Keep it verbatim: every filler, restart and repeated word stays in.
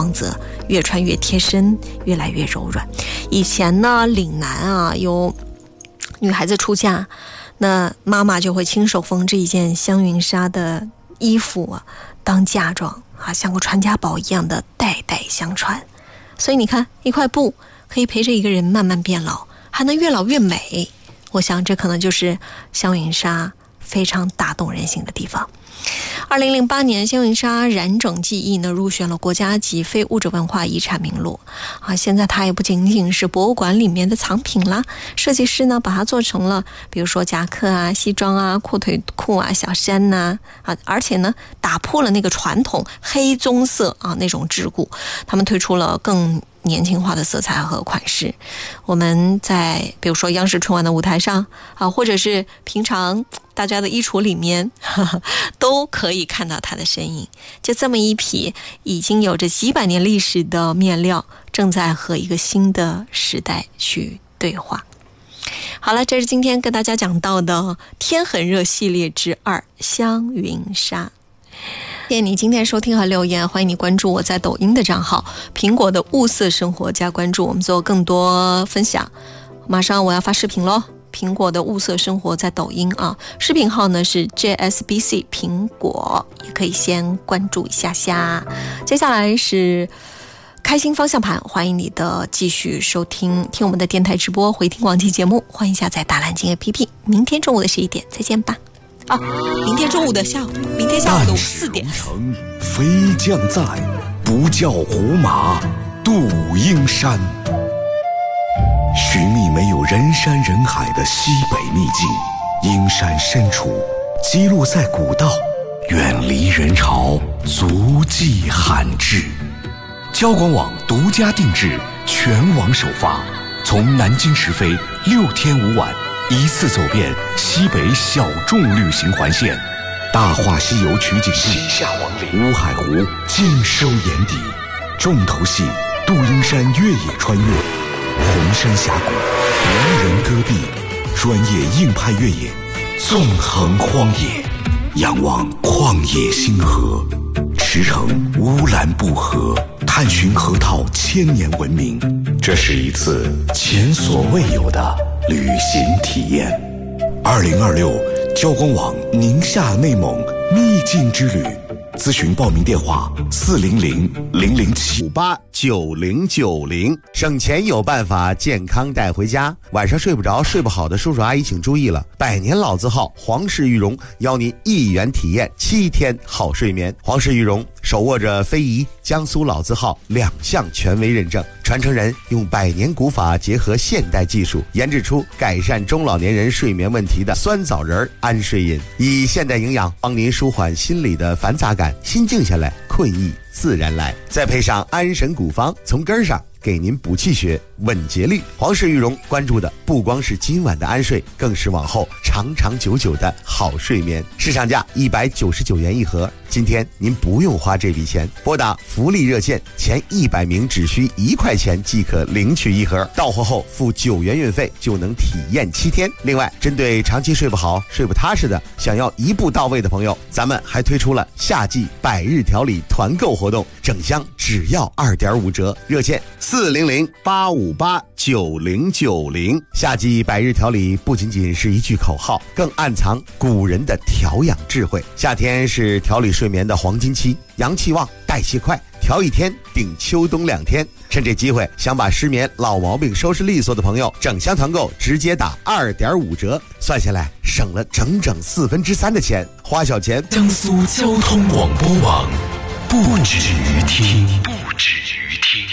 样子越穿越贴身，越来越柔软。以前呢，岭南啊有女孩子出嫁，那妈妈就会亲手缝制一件香云纱的衣服啊，当嫁妆啊，像个传家宝一样的代代相传。所以你看，一块布可以陪着一个人慢慢变老，还能越老越美。我想这可能就是香云纱非常打动人心的地方。二零零八年，香云纱染整技艺呢入选了国家级非物质文化遗产名录啊。现在它也不仅仅是博物馆里面的藏品啦，设计师呢把它做成了，比如说夹克啊、西装啊、阔腿裤啊、小衫呐 啊, 啊，而且呢打破了那个传统黑棕色啊那种桎梏，他们推出了更年轻化的色彩和款式。我们在比如说央视春晚的舞台上啊，或者是平常大家的衣橱里面呵呵都可以看到它的身影。就这么一匹已经有着几百年历史的面料，正在和一个新的时代去对话。好了，这是今天跟大家讲到的天很热系列之二，香云纱。谢谢你今天收听和留言，欢迎你关注我在抖音的账号苹果的物色生活，加关注，我们做更多分享。马上我要发视频咯，苹果的物色生活在抖音啊，视频号呢是 J S B C 苹果，也可以先关注一下下。接下来是开心方向盘，欢迎你的继续收听，听我们的电台直播回听往期节目，欢迎下载大蓝鲸 A P P。 明天中午的十一点再见吧。啊，明天中午的下午，明天下午的四点。 飞将在，不教胡马度阴山。寻觅没有人山人海的西北秘境，阴山深处，击落在古道，远离人潮，足迹罕至。交广网独家定制，全网首发，从南京直飞，六天五晚。一次走遍西北小众旅行环线，大话西游取景地下王陵、乌海湖尽收眼底，重头戏杜英山越野穿越，红山峡谷无人戈壁，专业硬派越野，纵横荒野，仰望旷野星河，驰骋乌兰布和，探寻河套千年文明。这是一次前所未有的旅行体验。二零二六交广网宁夏内蒙秘境之旅，咨询报名电话四零零零零七五八九零九零。省钱有办法，健康带回家。晚上睡不着、睡不好的叔叔阿姨请注意了，百年老字号皇氏玉荣邀您一元体验七天好睡眠。皇氏玉荣手握着非遗、江苏老字号两项权威认证，传承人用百年古法结合现代技术，研制出改善中老年人睡眠问题的酸枣仁安睡饮，以现代营养帮您舒缓心理的繁杂感，心静下来，困意自然来。再配上安神古方，从根上给您补气血、稳节律。皇氏玉荣关注的不光是今晚的安睡，更是往后长长久久的好睡眠。市场价一百九十九元一盒，今天您不用花这笔钱，拨打福利热线，前一百名只需一块钱即可领取一盒，到货后付九元运费就能体验七天。另外，针对长期睡不好、睡不踏实的，想要一步到位的朋友，咱们还推出了夏季百日调理团购活动，整箱只要二点五折，热线四零零八五八九零九零。夏季百日调理不仅仅是一句口号，更暗藏古人的调养智慧。夏天是调理睡眠的黄金期，阳气旺，代谢快，调一天顶秋冬两天。趁这机会，想把失眠老毛病收拾利索的朋友，整箱团购直接打二点五折，算下来省了整整四分之三的钱，花小钱。 江苏交通广播网，不止于听。